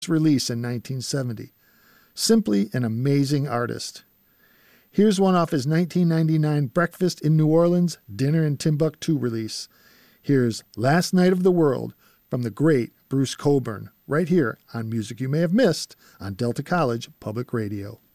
release in 1970. Simply an amazing artist. Here's one off his 1999 Breakfast in New Orleans, Dinner in Timbuktu release. Here's Last Night of the World from the great Bruce Cockburn, right here on Music You May Have Missed on Delta College Public Radio.